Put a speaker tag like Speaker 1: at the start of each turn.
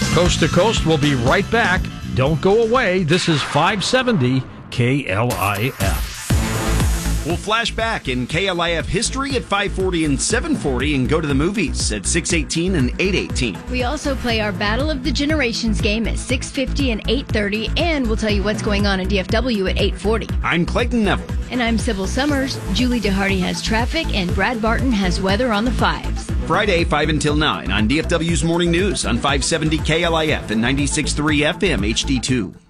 Speaker 1: Coast to Coast will be right back. Don't go away. This is 570 KLIF.
Speaker 2: We'll flash back in KLIF history at 540 and 740 and go to the movies at 618 and 818.
Speaker 3: We also play our Battle of the Generations game at 6:50 and 8:30, and we'll tell you what's going on in DFW at 8:40.
Speaker 2: I'm Clayton Neville.
Speaker 3: And I'm Sybil Summers. Julie DeHardy has traffic, and Brad Barton has weather on the 5s.
Speaker 2: Friday, 5 until 9 on DFW's Morning News on 570 KLIF and 96.3 FM HD2.